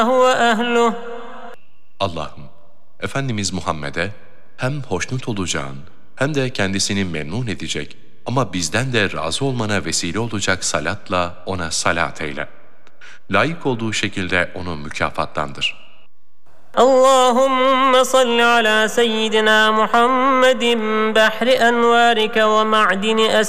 وأهله. Allah'ım, Efendimiz Muhammed'e hem hoşnut olacağın hem de kendisini memnun edecek ama bizden de razı olmana vesile olacak salatla ona salat eyle. Layık olduğu şekilde onu mükafatlandır. اللهم صل على سيدنا محمد بحر أنوارك ومعدن